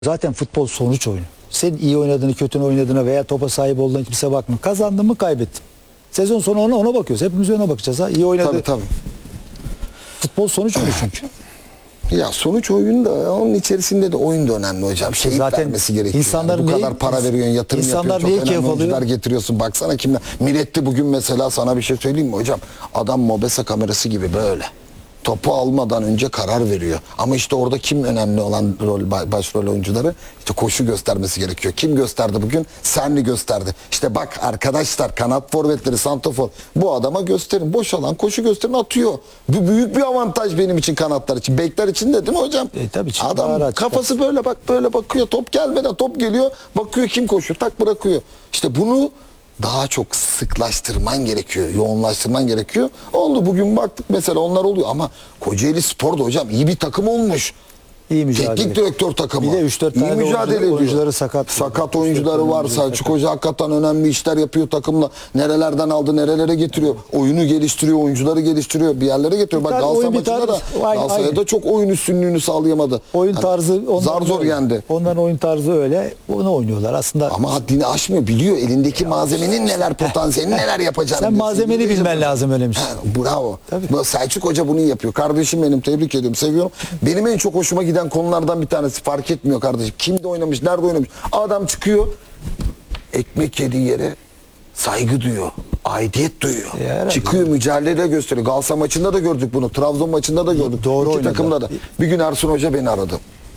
Zaten futbol sonuç oyunu. Senin iyi oynadığını, kötü oynadığına veya topa sahip olduğuna kimse bakmıyor. Kazandın mı, kaybettin. Sezon sonu ona bakıyoruz. Hepimiz ona bakacağız. Ha? İyi oynadı. Tabii. Futbol sonuç oyunu çünkü. Ya sonuç oyun da onun içerisinde de oyun da önemli hocam. Şey vermesi gerekiyor. insanlar Bu kadar para veriyorsun, yatırım insanlar yapıyorsun, çok niye önemli keyif oyuncular alıyor? getiriyorsun. Baksana kimler. Miretti bugün mesela, sana bir şey söyleyeyim mi hocam? Adam Mobesa kamerası gibi böyle. Topu almadan önce karar veriyor. Ama işte orada kim önemli olan başrol oyuncuları? İşte koşu göstermesi gerekiyor. Kim gösterdi bugün? Senli gösterdi. İşte bak arkadaşlar, kanat forvetleri, santrafor, bu adama gösterin. Boş alan koşu gösterin, atıyor. Bu büyük bir avantaj benim için, kanatlar için. Bekler için de değil mi hocam? Tabii ki. Adam kafası böyle bak, böyle bakıyor. Top gelmeden top geliyor. Bakıyor kim koşuyor, tak bırakıyor. İşte bunu daha çok sıklaştırman gerekiyor, yoğunlaştırman gerekiyor. Oldu, bugün baktık mesela, onlar oluyor ama Kocaeli Spor'da hocam iyi bir takım olmuş. İyi mücadele. Teknik direktör takımı. Bir de 3-4 iyi tane mücadele ediyor. oyuncuları sakat. Sakat oyuncuları var. Selçuk Hoca hakikaten önemli işler yapıyor takımla. Nerelerden aldı, nerelere getiriyor. Oyunu geliştiriyor, oyuncuları geliştiriyor. Bir yerlere getiriyor. Bak Galatasaray maçında da Galatasaray'da çok oyun üstünlüğünü sağlayamadı. Oyun tarzı zar zor yendi. Onların oyun tarzı öyle. Onu oynuyorlar aslında. Ama haddini aşmıyor. Biliyor elindeki malzemenin neler potansiyeli, neler yapacağını. Sen malzemeni bilmen lazım öylemiş. Bravo. Tabii. Selçuk Hoca bunu iyi yapıyor. Kardeşim benim, tebrik ediyorum, seviyorum. Benim en çok hoşuma giden konulardan bir tanesi, fark etmiyor kardeşim. Kimde oynamış, nerede oynamış. Adam çıkıyor, ekmek yediği yere saygı duyuyor. Aidiyet duyuyor. Çıkıyor, mücadele gösteriyor. Galatasaray maçında da gördük bunu. Trabzon maçında da gördük. Doğru İki oynadı. takımda da. Bir gün Ersun Hoca beni aradı.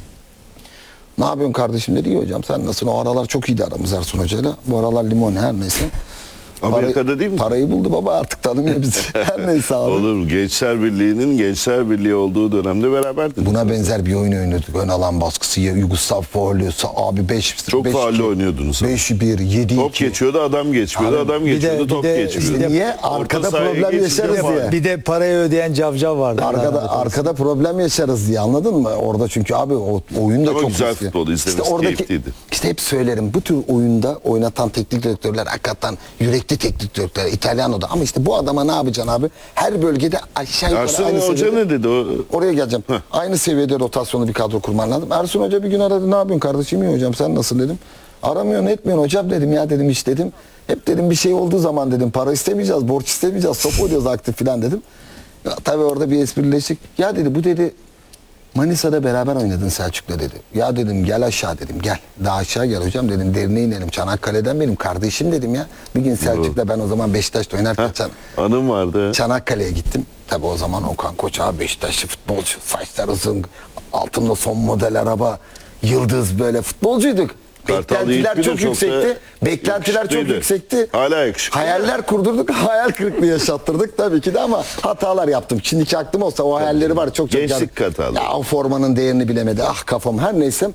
Ne yapıyorsun kardeşim dedi. İyi hocam, sen nasılsın? O aralar çok iyiydi aramız Ersun Hoca'yla. Bu aralar limon, her neyse. Amerika'da değil mi? Parayı buldu baba, artık tanımıyor bizi. Her neyse abi. Olur. Gençler Birliği'nin Gençler Birliği olduğu dönemde beraberdiniz. Buna benzer bir oyun oynadık. Ön alan baskısı, Yugoslav faulü, abi 5 çok faulle oynuyordunuz. 5-1, 7-2. Top geçiyordu, adam geçmiyordu, Abi, adam geçiyordu, top geçmiyordu. İşte niye? Arkada problem yaşarız diye. Bir de parayı ödeyen cavcav vardı. Arkada problem yaşarız diye, anladın mı? Orada çünkü abi o oyun da ama çok güzel riskli. futbol izlemesi keyifliydi. İşte hep söylerim, bu tür oyunda oynatan teknik direktörler hakikaten yürekli teknik direktörler, İtalyano'da. Ama işte bu adama ne yapacaksın abi? Her bölgede aşağı yukarı Ersun aynı Hoca seviyede. ne dedi? Oraya geleceğim. Heh. Aynı seviyede rotasyonlu bir kadro kurman lazım. Ersun Hoca bir gün aradı, ne yapıyorsun kardeşim? İyi hocam, sen nasıl dedim. Aramıyorsun etmiyorsun hocam dedim, ya dedim, iş dedim. Hep dedim bir şey olduğu zaman dedim para istemeyeceğiz, borç istemeyeceğiz, top oynuyoruz aktif filan dedim. Ya, tabii orada bir esprileştik. Ya dedi, bu dedi Manisa'da beraber oynadın Selçuk'la dedi. Ya dedim, gel aşağı dedim, gel. Daha aşağı gel hocam dedim, derine inelim. Çanakkale'den benim kardeşim dedim ya. Bir gün Selçuk'la ben o zaman Beşiktaş'ta oynarken Anım vardı. Çanakkale'ye gittim. Tabii o zaman Okan Koç abi, Beşiktaşlı futbolcu. Saçlar uzun, altında son model araba, yıldız, böyle futbolcuyduk. Beklentiler çok yüksekti. Beklentiler çok yüksekti. Hala yakışıklı. Hayaller kurdurduk, hayal kırıklığı yaşattırdık tabii ki de, ama hatalar yaptım. Şimdiki aklım olsa o hayalleri var çok. Gençlik hataları. Ya o formanın değerini bilemedi. Ah kafam, her neyse.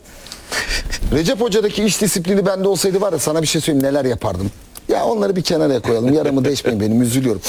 Recep Hoca'daki iş disiplini bende olsaydı var ya, sana bir şey söyleyeyim, neler yapardım. Ya onları bir kenara koyalım. Yaramı deşmeyin benim, üzülüyorum.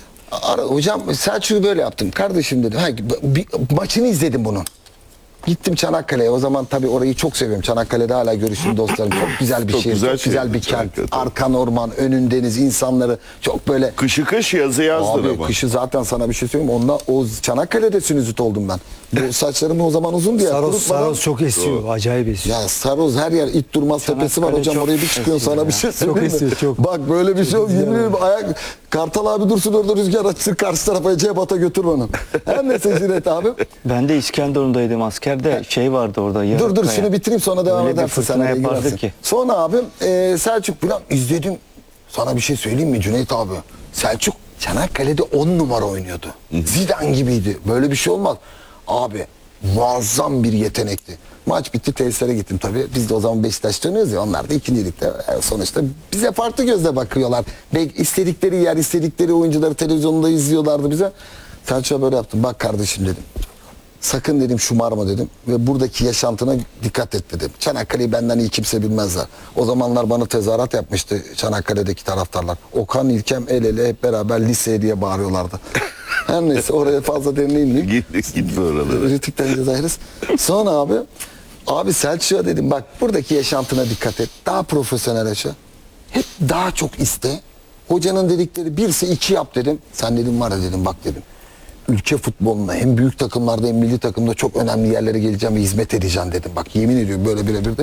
Hocam Selçuk'u böyle yaptım. Kardeşim dedi. Maçını izledim bunun. Gittim Çanakkale'ye. O zaman tabii orayı çok seviyorum. Çanakkale'de hala görüşüm dostlarım. Çok güzel bir Çok şehir. güzel Çok güzel bir kent. Arkan orman, önün deniz, insanları çok böyle. Kışı kış, yazı yazdır Abi, ama. kışı zaten sana bir şey söyleyeyim. Onunla o Çanakkale'de sinüzit oldum ben. Bu saçlarım o zaman uzun diye. Saros çok esiyor. Acayip esiyor. Ya Saroz her yer, it durmaz tepesi var hocam, oraya bir çıkıyorsun, sana bir şey söyleyeyim mi? esiyor, çok. Bak böyle bir şey yok. Yemin ederim, Kartal abi dursun orada, rüzgar açsın, karşı tarafa Ecebat'a götür bana. Her neyse Cüneyt abi. Ben de İskenderun'daydım askerde, şey vardı orada. Dur şunu bitireyim, sonra devam Öyle bir edersin. fırtına Sen yapardı girersin. ki. Sonra abi Selçuk falan izledim. Sana bir şey söyleyeyim mi Cüneyt abi? Selçuk Çanakkale'de 10 numara oynuyordu. Zidane gibiydi. Böyle bir şey olmaz. Abi muazzam bir yetenekti. Maç bitti, tesislere gittim tabii. Biz de o zaman Beşiktaş'ta oynuyoruz ya, onlar da ikincilikte. Sonuçta bize farklı gözle bakıyorlar. İstedikleri yer, istedikleri oyuncuları televizyonda izliyorlardı bize. Selçuk'a böyle yaptım. Bak kardeşim dedim. Sakın dedim şımarma dedim ve buradaki yaşantına dikkat et dedim. Çanakkale'yi benden iyi kimse bilmezler. O zamanlar bana tezahürat yapmıştı Çanakkale'deki taraftarlar. Okan, İlkem el ele hep beraber lise diye bağırıyorlardı. Her neyse, oraya fazla deneyimliyim. Gitme oralara. Rütük'ten cezayiriz. Sonra abi Selçuk'a dedim, bak buradaki yaşantına dikkat et. Daha profesyonel yaşa. Hep daha çok iste. Hocanın dedikleri 1'se 2 yap dedim. Sen dedim var ya dedim, bak dedim. ülke futboluna hem büyük takımlarda hem milli takımda çok önemli yerlere geleceğim ve hizmet edeceğim dedim. Bak yemin ediyorum böyle birebir de